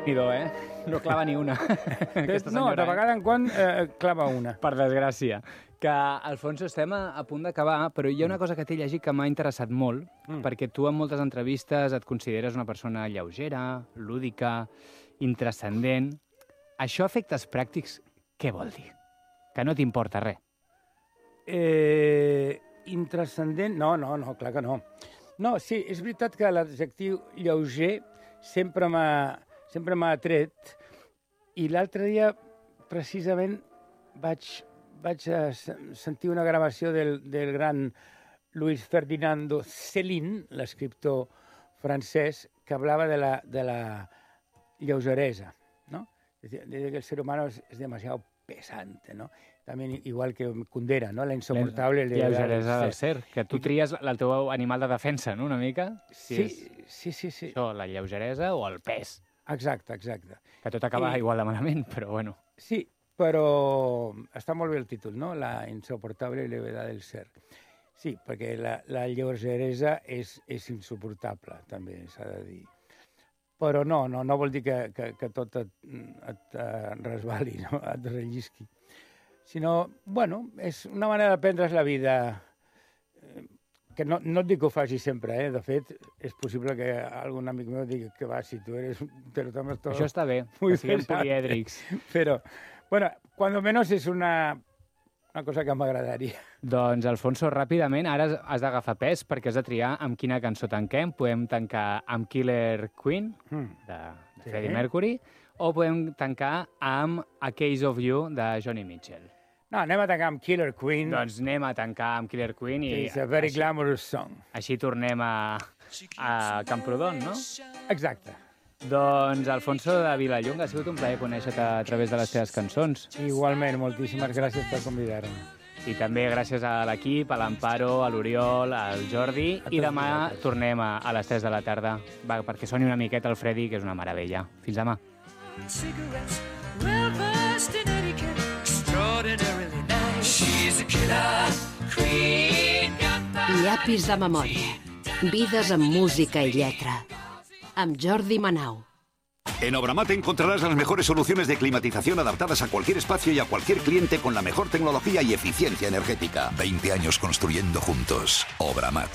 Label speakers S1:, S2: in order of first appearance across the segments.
S1: Déu-n'hi-do, no clava ni una.
S2: No, de vegada en quan clava una.
S1: Per desgràcia. Que, Alfonso, estem a punt d'acabar, però hi ha una cosa que t'he llegit que m'ha interessat molt, perquè tu en moltes entrevistes et consideres una persona lleugera, lúdica, intrascendent. Això, a efectes pràctics, què vol dir? Que no t'importa res.
S2: Intrascendent? No, clar que no. No, sí, és veritat que l'adjectiu lleuger sempre m'ha atret, i l'altre dia, precisament, vaig sentir una gravació del gran Luis Ferdinando Céline, l'escriptor francès, que hablaba de la lleugeresa, ¿no? Decía que el ser humano es demasiado pesante, ¿no? También igual que Kundera, ¿no? La insoportable
S1: lleugeresa del ser. Que tu tries el teu animal de defensa, no?, una mica?
S2: Sí.
S1: Això, la lleugeresa o el pes.
S2: Exacte.
S1: Que tot acaba igual de malament, però bueno.
S2: Sí, però està molt bé el títol, no? La insoportable levedad del ser. Sí, perquè la lleugeresa és insuportable, també s'ha de dir. Però no vol dir que tot et resbali, no? Et rellisqui. Sinó, bueno, és una manera de prendre's la vida, que no et dic que ho faci sempre, De fet, és possible que algun amic meu digui que va, si tu eres...
S1: Això està bé, que siguem polièdrics.
S2: Però, bueno, cuando menos és una cosa que m'agradaria.
S1: Doncs, Alfonso, ràpidament, ara has d'agafar pes perquè has de triar amb quina cançó tanquem. Podem tancar amb Killer Queen, de Freddie Mercury, o podem tancar amb A Case of You, de Joni Mitchell.
S2: No, anem a tancar amb Killer Queen.
S1: Doncs anem a tancar amb Killer Queen.
S2: It's a very glamorous song.
S1: Així tornem a Camprodon, no?
S2: Exacte.
S1: Doncs, Alfonso de Vilallonga, ha sigut un plaer conèixer-te a través de les teves cançons.
S2: Igualment, moltíssimes gràcies per convidar-me.
S1: I també gràcies a l'equip, a l'Amparo, a l'Oriol, al Jordi. I demà tornem a les 3 de la tarda, perquè soni una miqueta el Freddy, que és una meravella. Fins demà. Cigarettes, well versed in etiquette, extraordinarily nice. She's a killer queen.
S3: Llapis de memòria. Vides amb música i lletra. Amb Jordi Manau.
S4: En Obramat encontrarás las mejores soluciones de climatización adaptadas a cualquier espacio y a cualquier cliente con la mejor tecnología y eficiencia energética. 20 años construyendo juntos. Obramat.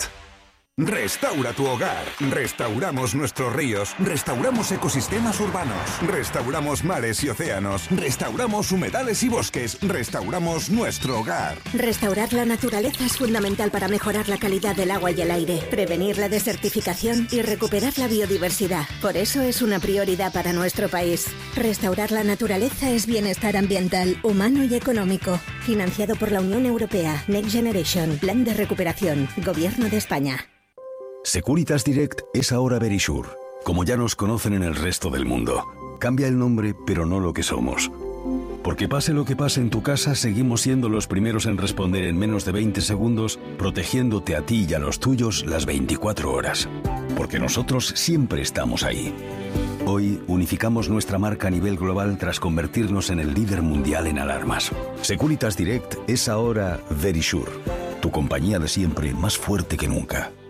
S5: Restaura tu hogar. Restauramos nuestros ríos. Restauramos ecosistemas urbanos. Restauramos mares y océanos. Restauramos humedales y bosques. Restauramos nuestro hogar.
S6: Restaurar la naturaleza es fundamental para mejorar la calidad del agua y el aire, prevenir la desertificación y recuperar la biodiversidad. Por eso es una prioridad para nuestro país. Restaurar la naturaleza es bienestar ambiental, humano y económico. Financiado por la Unión Europea. Next Generation. Plan de recuperación. Gobierno de España.
S7: Securitas Direct es ahora Verisure, como ya nos conocen en el resto del mundo. Cambia el nombre, pero no lo que somos. Porque pase lo que pase en tu casa, seguimos siendo los primeros en responder en menos de 20 segundos, protegiéndote a ti y a los tuyos las 24 horas. Porque nosotros siempre estamos ahí. Hoy unificamos nuestra marca a nivel global tras convertirnos en el líder mundial en alarmas. Securitas Direct es ahora Verisure, tu compañía de siempre más fuerte que nunca.